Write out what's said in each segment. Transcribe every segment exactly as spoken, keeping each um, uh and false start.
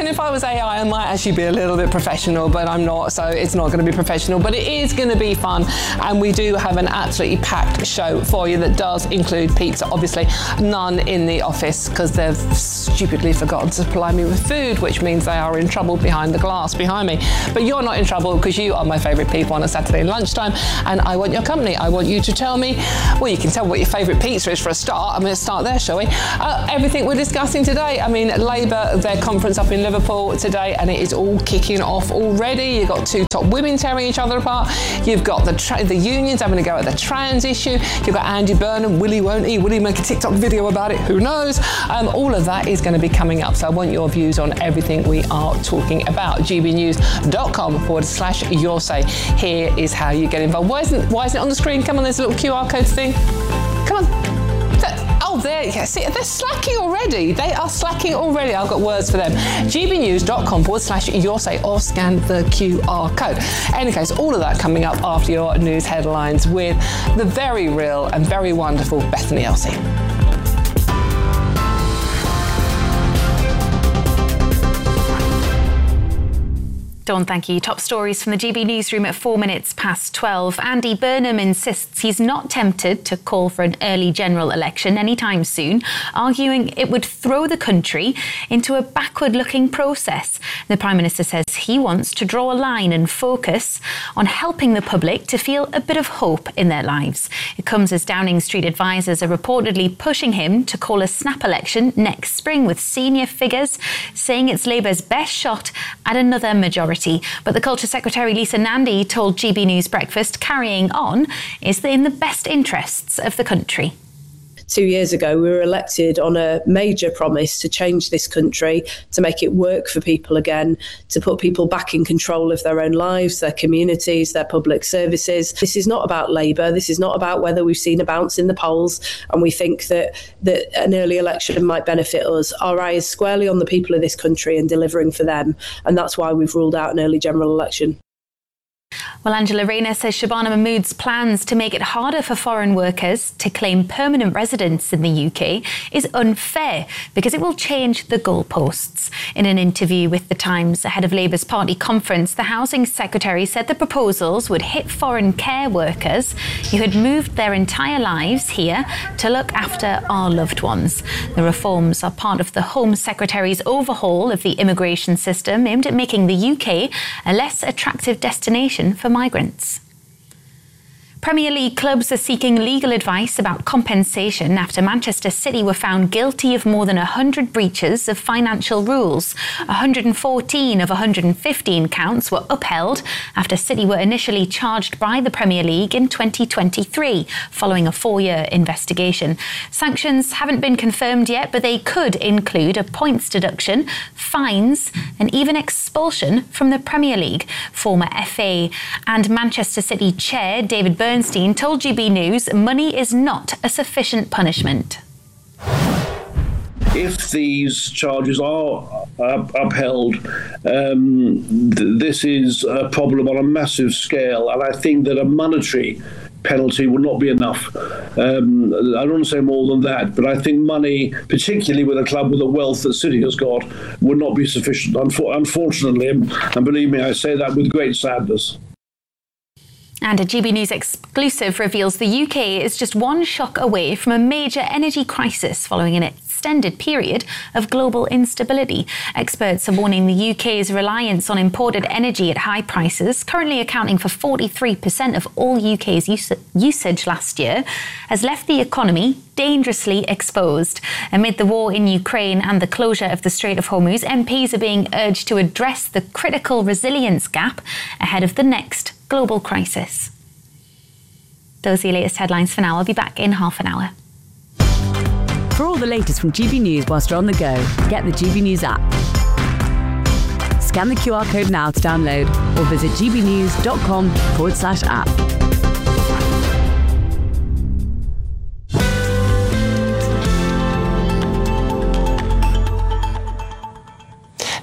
if I was A I, I might actually be a little bit professional, but I'm not, so it's not going to be professional. But it is going to be fun, and we do have an absolutely packed show for you that does include pizza. Obviously, none in the office because they've stupidly forgotten to supply me with food, which means they are in trouble behind the glass behind me. But you're not in trouble because you are my favourite people on a Saturday lunchtime, and I want your company. I want you to tell me, well, you can tell what your favourite pizza is for a start. I mean, let's start there, shall we? Uh, everything we're discussing today. I mean, Labour, their conference up in Liverpool today, and it is all kicking off already. You've got two top women tearing each other apart. You've got the tra- the unions having a go at the trans issue. You've got Andy Burnham. Will he, won't he? Will he make a TikTok video about it? Who knows? Um, all of that is going to be coming up. So I want your views on everything we are talking about. gbnews.com forward slash your say. Here is how you get involved. Why isn't, why isn't it on the screen? Come on, there's a little Q R code thing. Come on. Oh, there, yeah, see, they're slacking already. They are slacking already. I've got words for them. gbnews.com forward slash your say or scan the Q R code. In any case, all of that coming up after your news headlines with the very real and very wonderful Bethany Elsey. Dawn, thank you. Top stories from the G B newsroom at four minutes past twelve. Andy Burnham insists he's not tempted to call for an early general election anytime soon, arguing it would throw the country into a backward-looking process. The Prime Minister says he wants to draw a line and focus on helping the public to feel a bit of hope in their lives. It comes as Downing Street advisers are reportedly pushing him to call a snap election next spring, with senior figures saying it's Labour's best shot at another majority. But the Culture Secretary Lisa Nandy told G B News Breakfast carrying on is in the best interests of the country. Two years ago, we were elected on a major promise to change this country, to make it work for people again, to put people back in control of their own lives, their communities, their public services. This is not about Labour. This is not about whether we've seen a bounce in the polls and we think that, that an early election might benefit us. Our eye is squarely on the people of this country and delivering for them. And that's why we've ruled out an early general election. Well, Angela Rayner says Shabana Mahmood's plans to make it harder for foreign workers to claim permanent residence in the U K is unfair because it will change the goalposts. In an interview with The Times ahead of Labour's party conference, the Housing Secretary said the proposals would hit foreign care workers who had moved their entire lives here to look after our loved ones. The reforms are part of the Home Secretary's overhaul of the immigration system aimed at making the U K a less attractive destination for migrants. Premier League clubs are seeking legal advice about compensation after Manchester City were found guilty of more than one hundred breaches of financial rules. one hundred fourteen of one hundred fifteen counts were upheld after City were initially charged by the Premier League in twenty twenty-three, following a four-year investigation. Sanctions haven't been confirmed yet, but they could include a points deduction, fines, and even expulsion from the Premier League. Former F A and Manchester City chair David Byrne Bernstein told G B News money is not a sufficient punishment. If these charges are uh, upheld, um, th- this is a problem on a massive scale, and I think that a monetary penalty will not be enough. Um, I don't want to say more than that, but I think money, particularly with a club with the wealth that City has got, would not be sufficient, unfor- unfortunately, and, and believe me, I say that with great sadness. And a G B News exclusive reveals the U K is just one shock away from a major energy crisis following an extended period of global instability. Experts are warning the U K's reliance on imported energy at high prices, currently accounting for forty-three percent of all U K's us- usage last year, has left the economy dangerously exposed. Amid the war in Ukraine and the closure of the Strait of Hormuz, M Ps are being urged to address the critical resilience gap ahead of the next global crisis. Those are your latest headlines for now. I'll be back in half an hour. For all the latest from G B News whilst you're on the go, get the G B News app. Scan the Q R code now to download or visit gbnews.com forward slash app.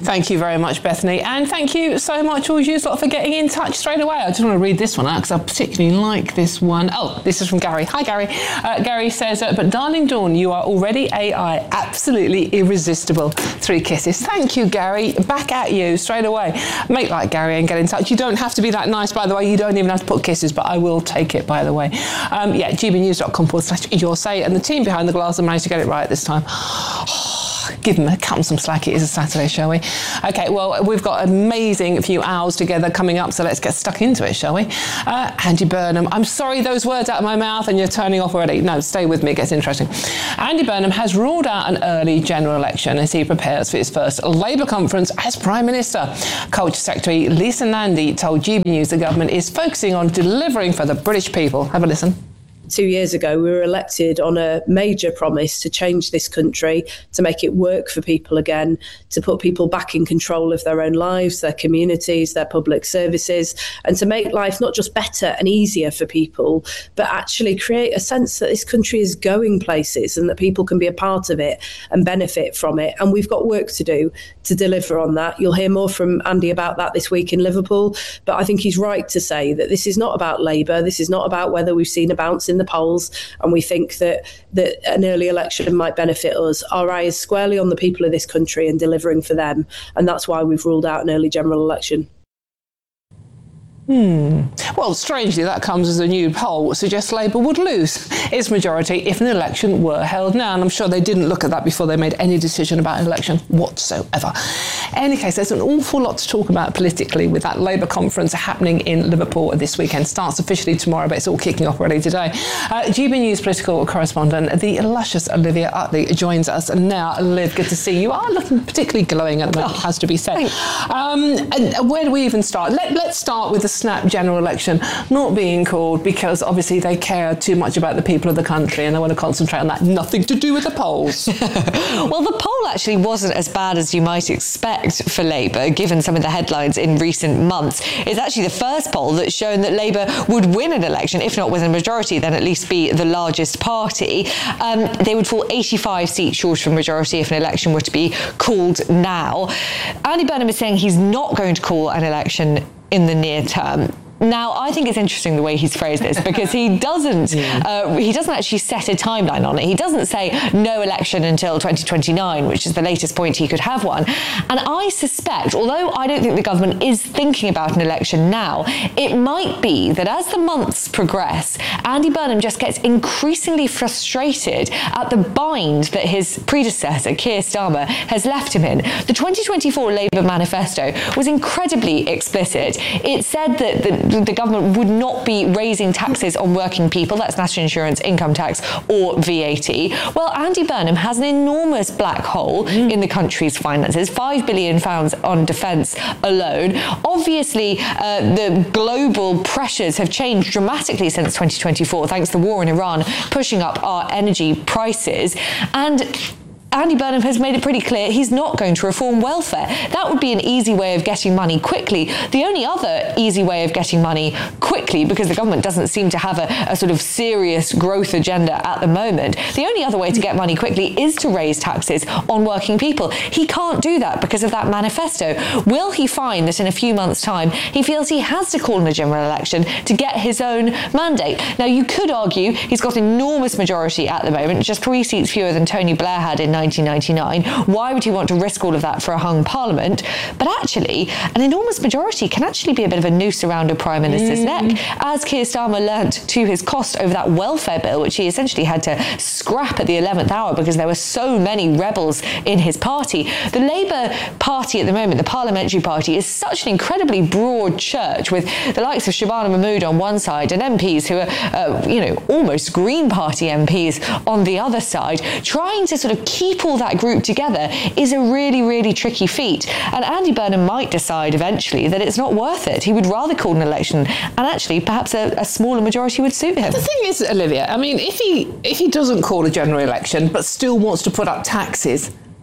Thank you very much, Bethany. And thank you so much, all you lot, for getting in touch straight away. I just want to read this one out because I particularly like this one. Oh, this is from Gary. Hi, Gary. Uh, Gary says, uh, but darling Dawn, you are already A I. Absolutely irresistible. Three kisses. Thank you, Gary. Back at you straight away. Make like Gary and get in touch. You don't have to be that nice, by the way. You don't even have to put kisses, but I will take it, by the way. Um, yeah, gbnews.com forward slash your say. And the team behind the glass have managed to get it right this time. Give them, cut them some slack. It is a Saturday, shall we? Okay, well, we've got an amazing few hours together coming up, so let's get stuck into it, shall we? Uh, Andy Burnham. I'm sorry, those words out of my mouth and you're turning off already. No, stay with me, it gets interesting. Andy Burnham has ruled out an early general election as he prepares for his first Labour conference as Prime Minister. Culture Secretary Lisa Nandy told G B News the government is focusing on delivering for the British people. Have a listen. Two years ago, we were elected on a major promise to change this country, to make it work for people again, to put people back in control of their own lives, their communities, their public services, and to make life not just better and easier for people, but actually create a sense that this country is going places and that people can be a part of it and benefit from it. And we've got work to do to deliver on that. You'll hear more from Andy about that this week in Liverpool, but I think he's right to say that this is not about Labour. This is not about whether we've seen a bounce in the polls and we think that that an early election might benefit us. Our eye is squarely on the people of this country and delivering for them, and that's why we've ruled out an early general election. Hmm. Well, strangely, that comes as a new poll suggests Labour would lose its majority if an election were held now. And I'm sure they didn't look at that before they made any decision about an election whatsoever. In any case, there's an awful lot to talk about politically with that Labour conference happening in Liverpool this weekend. Starts officially tomorrow, but it's all kicking off already today. Uh, G B News political correspondent, the luscious Olivia Utley, joins us now. Liv, good to see you. You are looking particularly glowing at the moment, oh, has to be said. Um, and where do we even start? Let, let's start with the snap general election not being called because obviously they care too much about the people of the country and they want to concentrate on that. Nothing to do with the polls. Well, the poll actually wasn't as bad as you might expect for Labour, given some of the headlines in recent months. It's actually the first poll that's shown that Labour would win an election, if not with a majority, then at least be the largest party. Um, they would fall eighty-five seats short of a majority if an election were to be called now. Andy Burnham is saying he's not going to call an election in the near term. Now, I think it's interesting the way he's phrased this because he doesn't yeah. uh, he doesn't actually set a timeline on it. He doesn't say no election until twenty twenty-nine, which is the latest point he could have one. And I suspect, although I don't think the government is thinking about an election now, it might be that as the months progress, Andy Burnham just gets increasingly frustrated at the bind that his predecessor, Keir Starmer, has left him in. The twenty twenty-four Labour manifesto was incredibly explicit. It said that the the government would not be raising taxes on working people, that's national insurance, income tax or V A T. Well, Andy Burnham has an enormous black hole mm. in the country's finances, five billion pounds on defence alone. Obviously, uh, the global pressures have changed dramatically since twenty twenty-four, thanks to the war in Iran pushing up our energy prices. And Andy Burnham has made it pretty clear he's not going to reform welfare. That would be an easy way of getting money quickly. The only other easy way of getting money quickly, because the government doesn't seem to have a, a sort of serious growth agenda at the moment, the only other way to get money quickly is to raise taxes on working people. He can't do that because of that manifesto. Will he find that in a few months' time he feels he has to call in a general election to get his own mandate? Now, you could argue he's got an enormous majority at the moment, just three seats fewer than Tony Blair had in nineteen ninety-nine. Why would he want to risk all of that for a hung parliament? But actually, an enormous majority can actually be a bit of a noose around a Prime Minister's mm. neck, as Keir Starmer learnt to his cost over that welfare bill, which he essentially had to scrap at the eleventh hour because there were so many rebels in his party. The Labour Party at the moment, the Parliamentary Party, is such an incredibly broad church with the likes of Shabana Mahmood on one side and M Ps who are, uh, you know, almost Green Party M Ps on the other side. Trying to sort of keep all that group together is a really, really tricky feat. And Andy Burnham might decide eventually that it's not worth it. He would rather call an election, and actually perhaps a, a smaller majority would suit him. The thing is, Olivia, I mean, if he if he doesn't call a general election but still wants to put up taxes,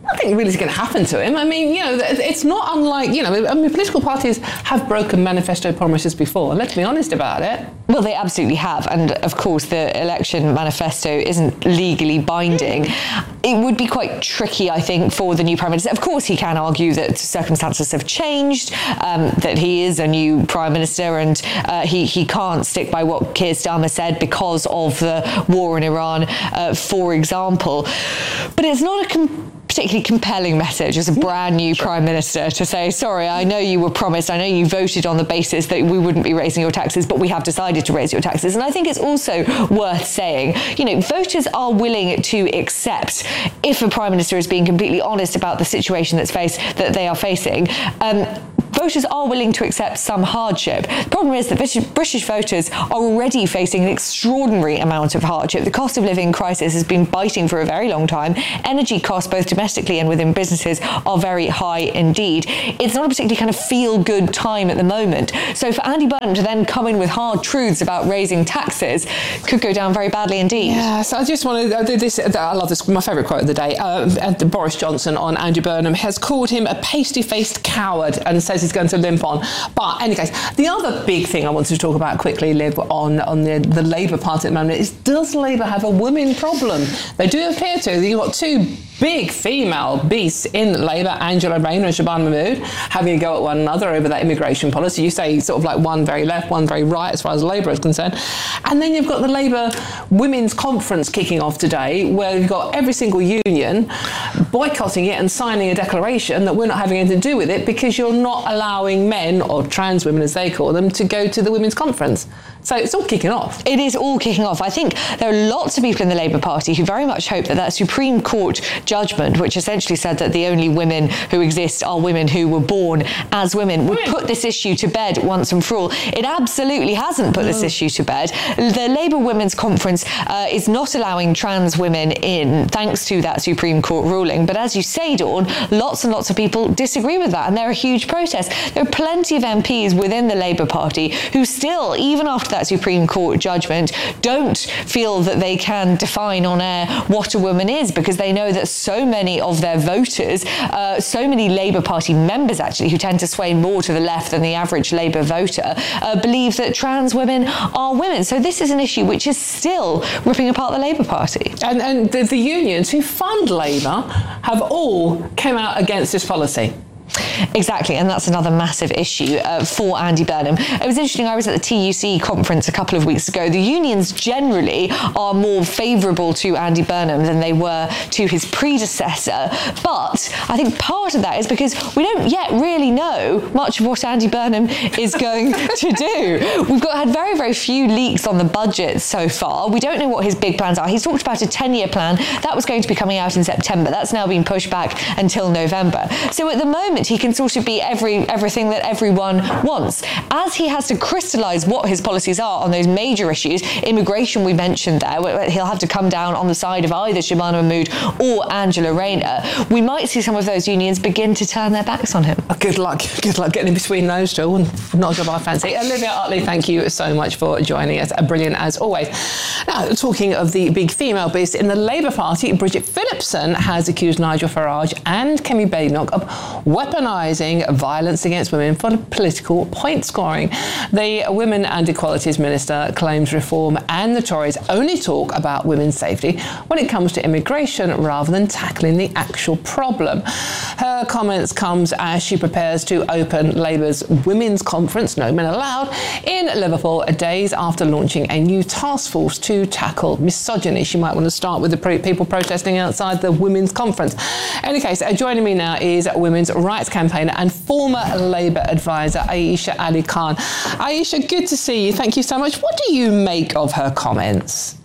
nothing really is going to happen to him. I mean, you know, it's not unlike, you know, I mean, political parties have broken manifesto promises before. Let's be honest about it. Well, they absolutely have. And of course, the election manifesto isn't legally binding. It would be quite tricky, I think, for the new Prime Minister. Of course, he can argue that circumstances have changed, um, that he is a new Prime Minister and uh, he, he can't stick by what Keir Starmer said because of the war in Iran, uh, for example. But it's not a com- particularly compelling message as a brand new Prime Minister to say, sorry, I know you were promised, I know you voted on the basis that we wouldn't be raising your taxes, but we have decided to raise your taxes. And I think it's also worth saying, you know, voters are willing to accept if a Prime Minister is being completely honest about the situation that's faced, that they are facing. Um, Voters are willing to accept some hardship. The problem is that British voters are already facing an extraordinary amount of hardship. The cost of living crisis has been biting for a very long time. Energy costs, both domestically and within businesses, are very high indeed. It's not a particularly kind of feel-good time at the moment. So for Andy Burnham to then come in with hard truths about raising taxes could go down very badly indeed. Yeah, so I just want to, uh, this, I love this, my favourite quote of the day. Uh, Boris Johnson on Andy Burnham has called him a pasty-faced coward and says he's going to limp on. But in any case, the other big thing I wanted to talk about quickly, Liv, on, on the, the Labour Party at the moment is, does Labour have a women problem? They do appear to. You've got two big female beasts in Labour, Angela Rayner and Shabana Mahmood, having a go at one another over that immigration policy. You say sort of like one very left, one very right as far as Labour is concerned. And then you've got the Labour Women's Conference kicking off today, where you've got every single union boycotting it and signing a declaration that we're not having anything to do with it because you're not allowing men, or trans women as they call them, to go to the Women's Conference. So it's all kicking off. It is all kicking off. I think there are lots of people in the Labour Party who very much hope that that Supreme Court judgment, which essentially said that the only women who exist are women who were born as women, would put this issue to bed once and for all. It absolutely hasn't put no. this issue to bed. The Labour Women's Conference uh, is not allowing trans women in, thanks to that Supreme Court ruling. But as you say, Dawn, lots and lots of people disagree with that, and there are huge protests. There are plenty of M Ps within the Labour Party who still, even after that Supreme Court judgment, don't feel that they can define on air what a woman is, because they know that so many of their voters, uh, so many Labour Party members actually, who tend to sway more to the left than the average Labour voter, uh, believe that trans women are women. So this is an issue which is still ripping apart the Labour Party. And, and the, the unions who fund Labour have all come out against this policy. Exactly, and that's another massive issue uh, for Andy Burnham. It was interesting, I was at the T U C conference a couple of weeks ago. The unions generally are more favourable to Andy Burnham than they were to his predecessor, but I think part of that is because we don't yet really know much of what Andy Burnham is going to do. We've got had very, very few leaks on the budget so far. We don't know what his big plans are. He's talked about a ten-year plan. That was going to be coming out in September. That's now been pushed back until November. So at the moment, he can sort of be every everything that everyone wants. As he has to crystallise what his policies are on those major issues, immigration we mentioned there, where he'll have to come down on the side of either Shabana Mahmood or Angela Rayner, we might see some of those unions begin to turn their backs on him. Oh, good luck. Good luck getting in between those two. Not a job I fancy. Olivia Utley, thank you so much for joining us. Brilliant as always. Now, talking of the big female beast in the Labour Party, Bridget Phillipson has accused Nigel Farage and Kemi Badenoch of weaponising violence against women for political point scoring. The Women and Equalities Minister claims Reform and the Tories only talk about women's safety when it comes to immigration rather than tackling the actual problem. Her comments comes as she prepares to open Labour's Women's Conference, No Men Allowed, in Liverpool, days after launching a new task force to tackle misogyny. She might want to start with the pre- people protesting outside the Women's Conference. In any case, uh, joining me now is women's rights campaigner and former Labour advisor Aisha Ali Khan. Aisha, good to see you. Thank you so much. What do you make of her comments?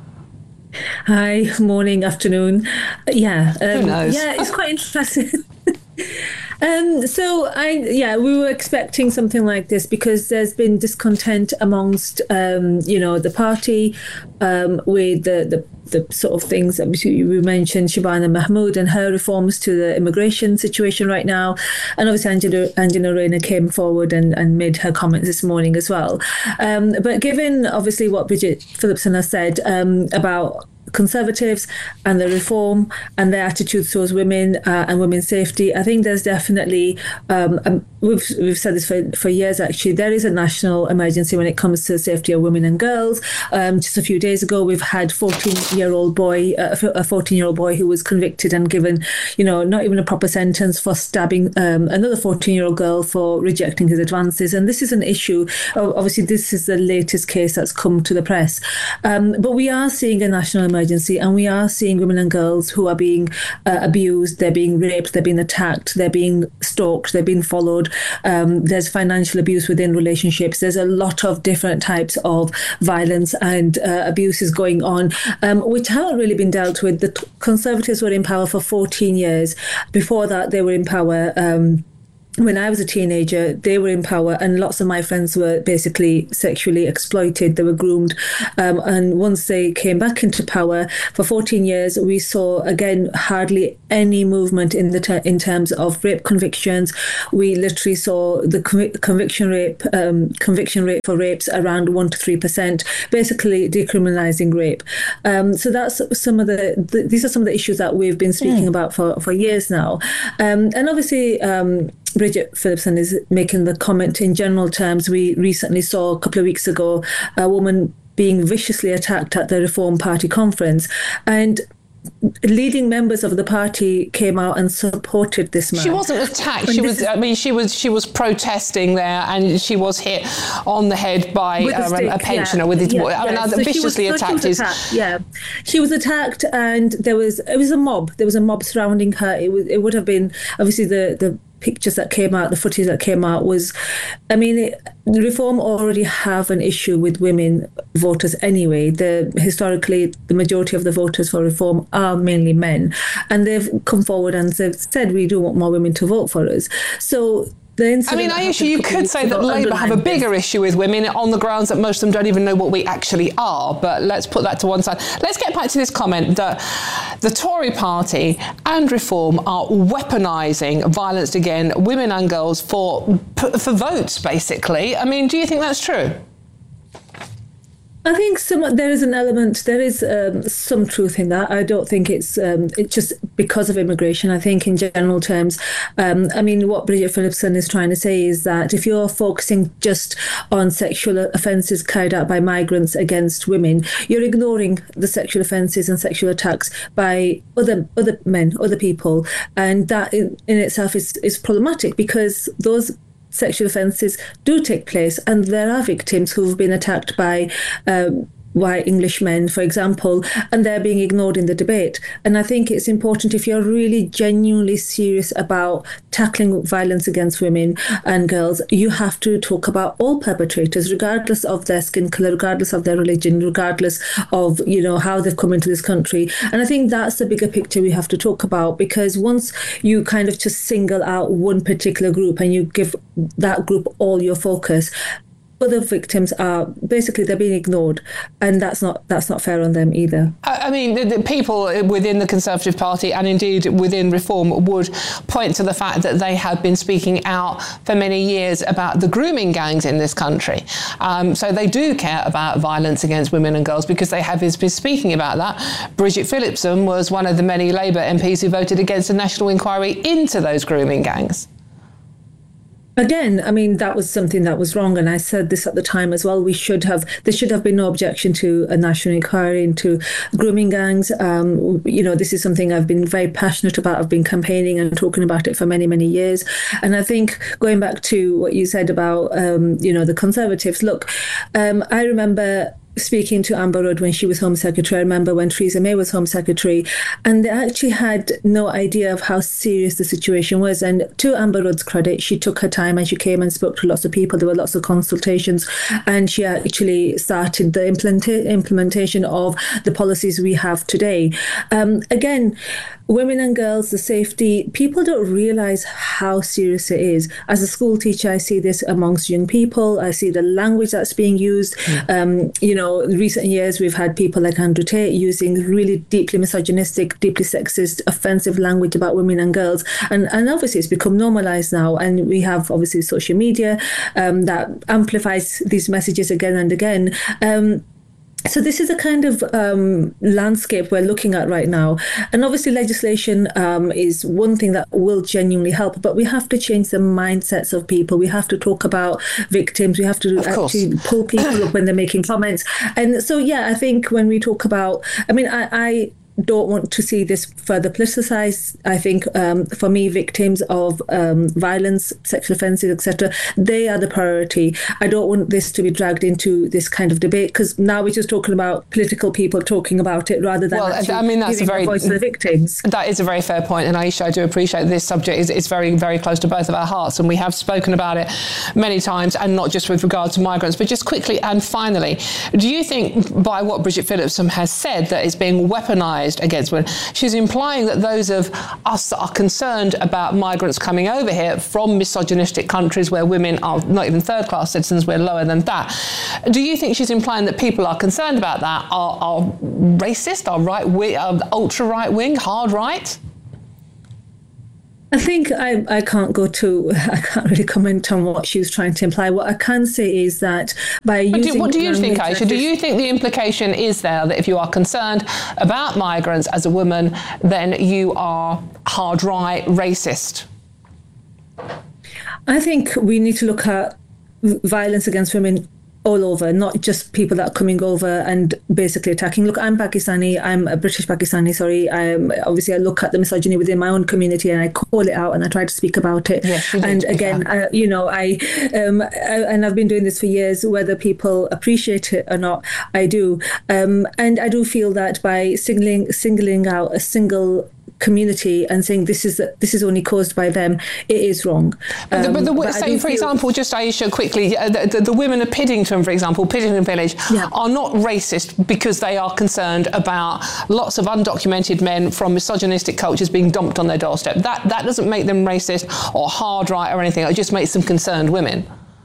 Hi, morning, afternoon. Yeah, um, who knows? Yeah, it's quite interesting. Um, so I, yeah, we were expecting something like this because there's been discontent amongst, um, you know, the party um, with the, the the sort of things that we mentioned, Shabana Mahmood and her reforms to the immigration situation right now. And obviously Angela, Angela Rayner came forward and, and made her comments this morning as well. Um, but given obviously what Bridget Phillipson has said um, about Conservatives and the Reform and their attitudes towards women uh, and women's safety, I think there's definitely, um, um, we've, we've said this for, for years actually, there is a national emergency when it comes to the safety of women and girls. Um, just a few days ago, we've had fourteen-year-old boy, uh, a fourteen-year-old boy who was convicted and given, you know, not even a proper sentence for stabbing um, another fourteen-year-old girl for rejecting his advances. And this is an issue, obviously this is the latest case that's come to the press. Um, but we are seeing a national emergency, and we are seeing women and girls who are being uh, abused, they're being raped, they're being attacked, they're being stalked, they're being followed. Um, there's financial abuse within relationships. There's a lot of different types of violence and uh, abuses going on, um, which haven't really been dealt with. The Conservatives were in power for fourteen years. Before that, they were in power. Um, When I was a teenager, they were in power, and lots of my friends were basically sexually exploited. They were groomed. Um, and once they came back into power, for fourteen years, we saw, again, hardly any movement in the ter- in terms of rape convictions. We literally saw the conv- conviction rate um, conviction rate for rapes around one to three percent, basically decriminalising rape. Um, so that's some of the, the these are some of the issues that we've been speaking mm. about for, for years now. Um, and obviously, um, Bridget Phillipson is making the comment in general terms. We recently saw a couple of weeks ago a woman being viciously attacked at the Reform Party conference, and leading members of the party came out and supported this man. She wasn't attacked. She was. Is, I mean, she was. She was protesting there, and she was hit on the head by um, a pensioner yeah, with his. Yeah, I mean, yeah. So viciously was, attacked. So is, attacked. Yeah, she was attacked, and there was. It was a mob. There was a mob surrounding her. It was. It would have been obviously the the. pictures that came out, the footage that came out was, I mean, it, the Reform already have an issue with women voters anyway. The historically, the majority of the voters for Reform are mainly men, and they've come forward and they've said we do want more women to vote for us. So. I mean, Ayesha, you could say that Labour have a bigger issue with women on the grounds that most of them don't even know what we actually are. But let's put that to one side. Let's get back to this comment that the Tory party and Reform are weaponising violence against women and girls for for votes, basically. I mean, do you think that's true? I think some, there is an element, there is um, some truth in that. I don't think it's um, it's just because of immigration. I think in general terms, um, I mean, what Bridget Phillipson is trying to say is that if you're focusing just on sexual offences carried out by migrants against women, you're ignoring the sexual offences and sexual attacks by other other men, other people. And that in, in itself is, is problematic, because those sexual offences do take place, and there are victims who've been attacked by um, white English men, for example, and they're being ignored in the debate. And I think it's important, if you're really genuinely serious about tackling violence against women and girls, you have to talk about all perpetrators, regardless of their skin colour, regardless of their religion, regardless of, you know, how they've come into this country. And I think that's the bigger picture we have to talk about, because once you kind of just single out one particular group and you give that group all your focus, other victims are basically, they're being ignored, and that's not that's not fair on them either. I mean, the, the people within the Conservative Party and indeed within Reform would point to the fact that they have been speaking out for many years about the grooming gangs in this country. Um, so they do care about violence against women and girls, because they have been speaking about that. Bridget Phillipson was one of the many Labour M Ps who voted against a national inquiry into those grooming gangs. Again, I mean, that was something that was wrong. And I said this at the time as well. We should have, there should have been no objection to a national inquiry into grooming gangs. Um, you know, this is something I've been very passionate about. I've been campaigning and talking about it for many, many years. And I think going back to what you said about, um, you know, the Conservatives, look, um, I remember speaking to Amber Rudd when she was Home Secretary. I remember when Theresa May was Home Secretary, and they actually had no idea of how serious the situation was. And to Amber Rudd's credit, she took her time and she came and spoke to lots of people. There were lots of consultations, and she actually started the implementa- implementation of the policies we have today. Um, again, women and girls, the safety, people don't realise how serious it is. As a school teacher, I see this amongst young people. I see the language that's being used. Mm. Um, you know, in recent years, we've had people like Andrew Tate using really deeply misogynistic, deeply sexist, offensive language about women and girls. And, and obviously it's become normalised now. And we have obviously social media um, that amplifies these messages again and again. Um, So this is a kind of um, landscape we're looking at right now. And obviously legislation um, is one thing that will genuinely help, but we have to change the mindsets of people. We have to talk about victims. We have to actually pull people up when they're making comments. And so, yeah, I think when we talk about, I mean, I, I don't want to see this further politicized. I think um, for me, victims of um, violence, sexual offences, et cetera, they are the priority. I don't want this to be dragged into this kind of debate, because now we're just talking about political people talking about it rather than well, actually I mean, that's giving a very, a voice to the victims. That is a very fair point, and Aisha, I do appreciate this subject is it's very, very close to both of our hearts, and we have spoken about it many times, and not just with regard to migrants, but just quickly and finally, do you think by what Bridget Phillipson has said that is being weaponised against women, she's implying that those of us that are concerned about migrants coming over here from misogynistic countries where women are not even third-class citizens, we're lower than that. Do you think she's implying that people are concerned about that are, are racist, are right, are ultra right-wing, hard right? I think I, I can't go to, I can't really comment on what she was trying to imply. What I can say is that by using... Do, what do you think, Aisha? Do you think the implication is there that if you are concerned about migrants as a woman, then you are hard right, racist? I think we need to look at violence against women all over, not just people that are coming over and basically attacking. Look, I'm Pakistani, I'm a British Pakistani, sorry. I'm, obviously, I look at the misogyny within my own community and I call it out and I try to speak about it. Yes, and again, I, you know, I, um, I, and I've been doing this for years, whether people appreciate it or not, I do. Um, and I do feel that by singling, singling out a single community and saying this is this is only caused by them, it is wrong. But the, um, but the, but say, for feel... example, just Aisha, quickly, uh, the, the, the women of Piddington, for example, Piddington Village, yeah. are not racist because they are concerned about lots of undocumented men from misogynistic cultures being dumped on their doorstep. That that doesn't make them racist or hard right or anything. It just makes them concerned women.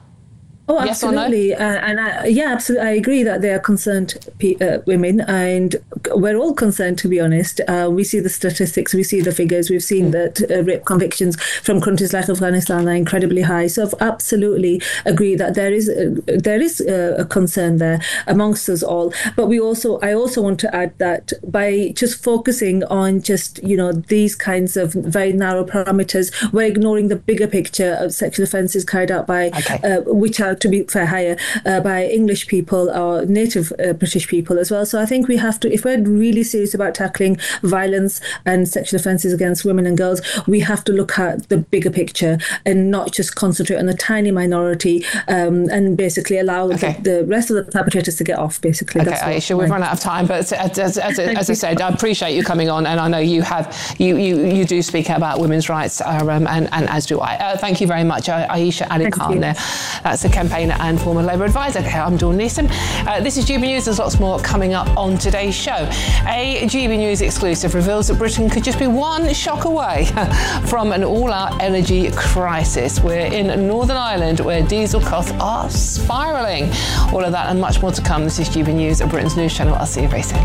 Oh, yes absolutely. Or no? uh, and I, yeah, absolutely. I agree that they are concerned pe- uh, women, and we're all concerned, to be honest. Uh, we see the statistics, we see the figures, we've seen mm. that uh, rape convictions from countries like Afghanistan are incredibly high. So I absolutely agree that there is a, there is a, a concern there amongst us all. But we also, I also want to add that by just focusing on just, you know, these kinds of very narrow parameters, we're ignoring the bigger picture of sexual offences carried out by, okay. uh, which are, to be fair, higher uh, by English people or native uh, British people as well. So I think we have to, if we're really serious about tackling violence and sexual offences against women and girls, we have to look at the bigger picture and not just concentrate on a tiny minority um, and basically allow okay. the, the rest of the perpetrators to get off, basically. Okay, That's Aisha, we've run out of time, but as, as, as, as I said, I appreciate you coming on, and I know you have, you you, you do speak about women's rights, uh, um, and, and as do I. Uh, thank you very much, Aisha Ali Khan there. That's a campaigner and former Labour advisor. Okay, I'm Dawn Neeson. Uh, this is G B News. There's lots more coming up on today's show. A G B News exclusive reveals that Britain could just be one shock away from an all-out energy crisis. We're in Northern Ireland, where diesel costs are spiralling. All of that and much more to come. This is G B News at Britain's News Channel. I'll see you very soon.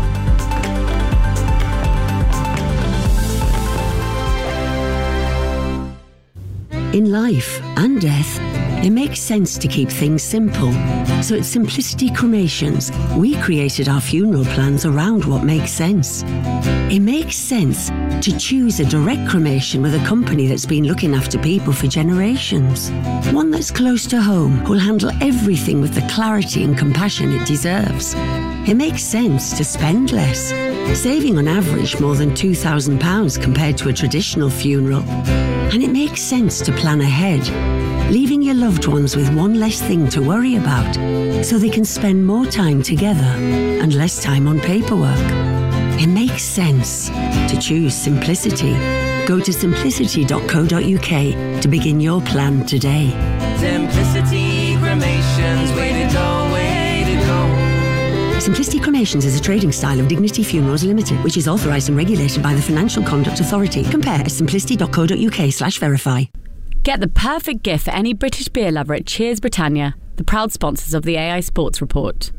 In life and death, it makes sense to keep things simple. So at Simplicity Cremations, we created our funeral plans around what makes sense. It makes sense to choose a direct cremation with a company that's been looking after people for generations. One that's close to home, who'll handle everything with the clarity and compassion it deserves. It makes sense to spend less, saving on average more than two thousand pounds compared to a traditional funeral. And it makes sense to plan ahead, leaving your loved ones with one less thing to worry about, so they can spend more time together and less time on paperwork. It makes sense to choose simplicity. Go to simplicity dot co dot uk to begin your plan today. Simplicity Cremations, way to go, way to go. Simplicity Cremations is a trading style of Dignity Funerals Limited, which is authorised and regulated by the Financial Conduct Authority. Compare at simplicity dot co dot uk slash verify. Get the perfect gift for any British beer lover at Cheers Britannia, the proud sponsors of the A I Sports Report.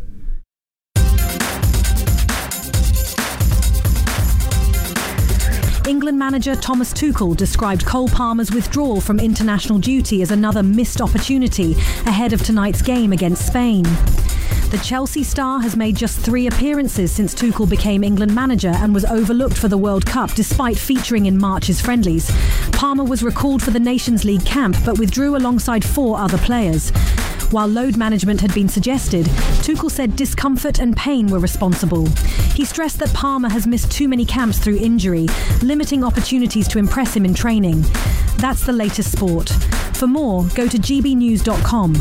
England manager Thomas Tuchel described Cole Palmer's withdrawal from international duty as another missed opportunity ahead of tonight's game against Spain. The Chelsea star has made just three appearances since Tuchel became England manager and was overlooked for the World Cup despite featuring in March's friendlies. Palmer was recalled for the Nations League camp but withdrew alongside four other players. While load management had been suggested, Tuchel said discomfort and pain were responsible. He stressed that Palmer has missed too many camps through injury, limiting opportunities to impress him in training. That's the latest sport. For more, go to g b news dot com.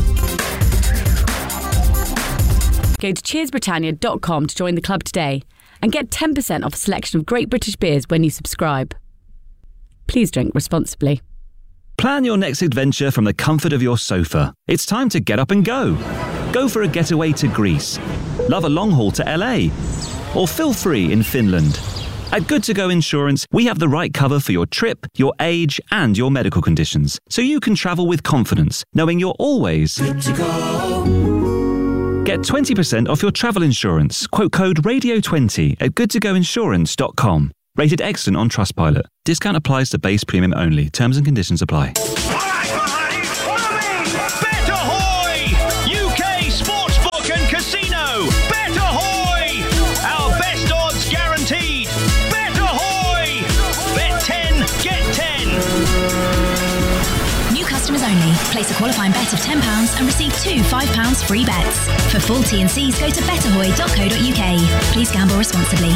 Go to cheers britannia dot com to join the club today and get ten percent off a selection of great British beers when you subscribe. Please drink responsibly. Plan your next adventure from the comfort of your sofa. It's time to get up and go. Go for a getaway to Greece. Love a long haul to L A. Or feel free in Finland. At Good To Go Insurance, we have the right cover for your trip, your age, and your medical conditions, so you can travel with confidence, knowing you're always good to go. Get twenty percent off your travel insurance. Quote code radio twenty at good to go insurance dot com. Rated excellent on Trustpilot. Discount applies to base premium only. Terms and conditions apply. Bet-A-Hoy! U K Sportsbook and Casino. Bet-A-Hoy! Our best odds guaranteed. Bet-A-Hoy! Bet ten, get ten. New customers only. Place a qualifying bet of ten pounds and receive two five pounds free bets. For full T and Cs, go to bet a hoy dot co dot u k. Please gamble responsibly.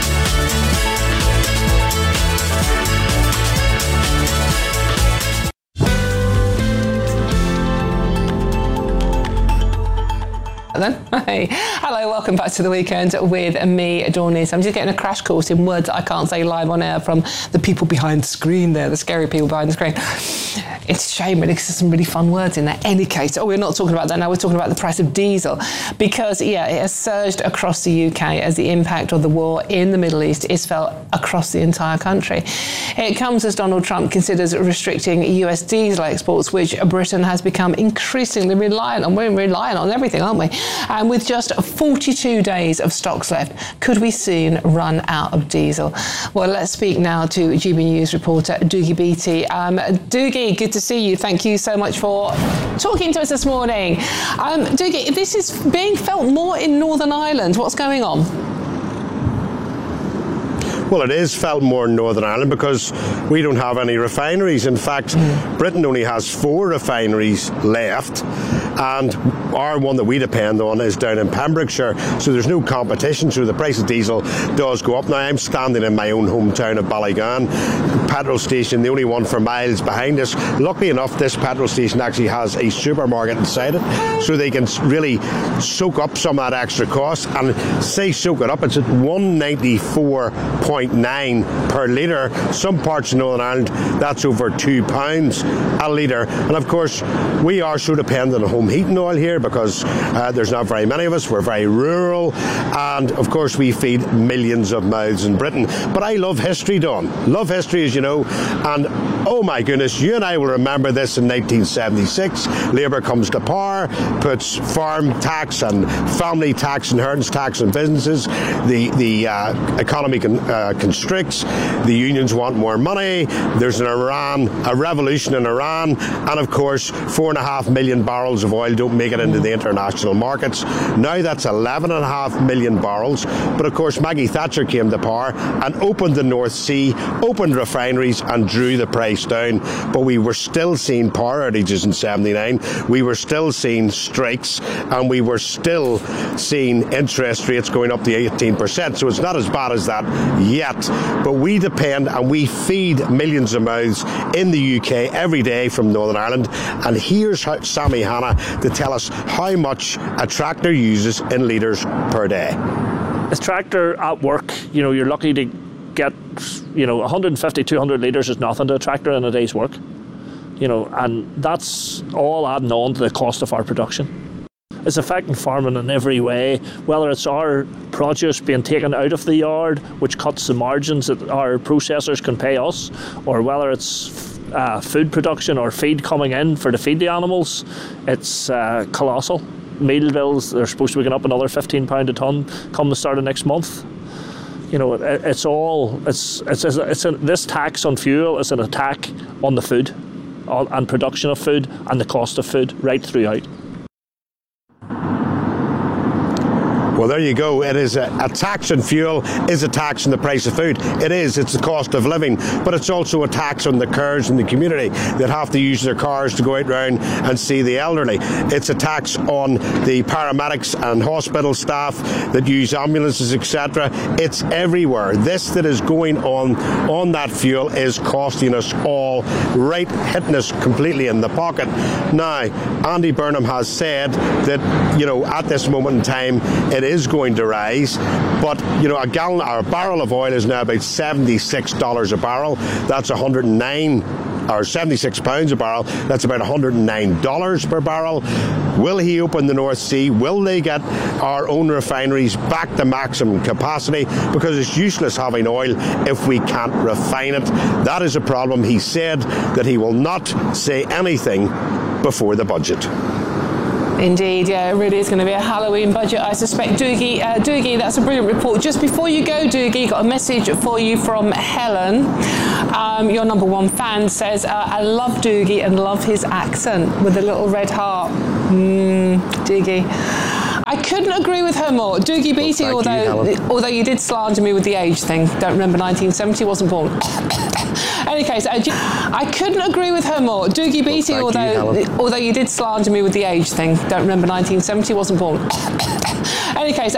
Then. Hey, hello, welcome back to The Weekend with me, Dawn News. I'm just getting a crash course in words I can't say live on air from the people behind the screen there, the scary people behind the screen. It's a shame, really, because there's some really fun words in there. Any case, oh, we're not talking about that now, we're talking about the price of diesel, because, yeah, it has surged across the U K as the impact of the war in the Middle East is felt across the entire country. It comes as Donald Trump considers restricting U S diesel exports, which Britain has become increasingly reliant on. We're reliant on everything, aren't we? And with just forty-two days of stocks left, could we soon run out of diesel? Well, let's speak now to G B News reporter Doogie Beattie. Um, Doogie, good to see you. Thank you so much for talking to us this morning. Um, Doogie, this is being felt more in Northern Ireland. What's going on? Well, it is felt more in Northern Ireland because we don't have any refineries. In fact, mm. Britain only has four refineries left, and our one that we depend on is down in Pembrokeshire, so there's no competition, so the price of diesel does go up. Now, I'm standing in my own hometown of Ballygan, petrol station, the only one for miles behind us. Luckily enough, this petrol station actually has a supermarket inside it, so they can really soak up some of that extra cost, and say soak it up, it's at one ninety-four point nine per litre. Some parts of Northern Ireland, that's over two pounds a litre. And of course, we are so dependent on home heating oil here because uh, there's not very many of us. We're very rural, and of course we feed millions of mouths in Britain. But I love history, Dawn. Love history, as you know, and oh my goodness, you and I will remember this in nineteen seventy-six. Labour comes to power, puts farm tax and family tax, inheritance tax on businesses. The the uh, economy can uh, constricts, the unions want more money, there's an Iran, a revolution in Iran, and of course four and a half million barrels of oil don't make it into the international markets. Now that's eleven and a half million barrels, but of course Maggie Thatcher came to power and opened the North Sea, opened refineries and drew the price down, but we were still seeing power outages in seventy-nine, we were still seeing strikes, and we were still seeing interest rates going up to eighteen percent, so it's not as bad as that yet, but we depend and we feed millions of mouths in the U K every day from Northern Ireland. And here's how, Sammy Hanna to tell us how much a tractor uses in litres per day. A tractor at work, you know, you're lucky to get, you know, one hundred fifty, two hundred litres is nothing to a tractor in a day's work, you know, and that's all adding on to the cost of our production. It's affecting farming in every way, whether it's our produce being taken out of the yard, which cuts the margins that our processors can pay us, or whether it's uh, food production or feed coming in for to feed the animals. It's uh, colossal. Meal bills, they're supposed to be going up another fifteen pounds a tonne come the start of next month. You know, it, it's all, it's, it's, it's, it's a, this tax on fuel is an attack on the food on, and production of food and the cost of food right throughout. Well, there you go. It is a, a tax on fuel is a tax on the price of food. It is. It's the cost of living, but it's also a tax on the carers in the community that have to use their cars to go out round and see the elderly. It's a tax on the paramedics and hospital staff that use ambulances, et cetera. It's everywhere. This that is going on on that fuel is costing us all, right, hitting us completely in the pocket. Now, Andy Burnham has said that, you know, at this moment in time, it is going to rise, but, you know, a gallon or a barrel of oil is now about seventy-six dollars a barrel. That's one hundred nine or seventy-six pounds a barrel. That's about one hundred nine dollars per barrel. Will he open the North Sea? Will they get our own refineries back to maximum capacity? Because it's useless having oil if we can't refine it. That is a problem. He said that he will not say anything before the budget. Indeed, yeah, it really is going to be a Halloween budget, I suspect. Doogie, uh, Doogie, that's a brilliant report. Just before you go, Doogie, got a message for you from Helen. Um, your number one fan says, uh, I love Doogie and love his accent with a little red heart. Mm, Doogie. I couldn't agree with her more. Doogie Beattie, well, although you, although you did slander me with the age thing. Don't remember nineteen seventy, wasn't born. Any case, uh, I couldn't agree with her more. Doogie Beattie, well, although you, although you did slander me with the age thing. Don't remember nineteen seventy, wasn't born. Any case.